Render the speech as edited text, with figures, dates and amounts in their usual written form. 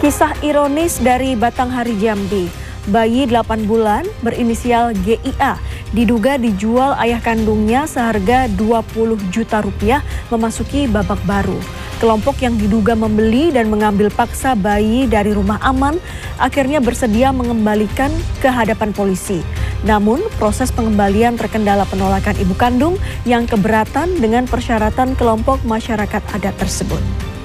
Kisah ironis dari Batanghari Jambi. Bayi 8 bulan berinisial GIA diduga dijual ayah kandungnya seharga 20 juta rupiah memasuki babak baru. Kelompok yang diduga membeli dan mengambil paksa bayi dari rumah aman akhirnya bersedia mengembalikan ke hadapan polisi. Namun proses pengembalian terkendala penolakan ibu kandung yang keberatan dengan persyaratan kelompok masyarakat adat tersebut.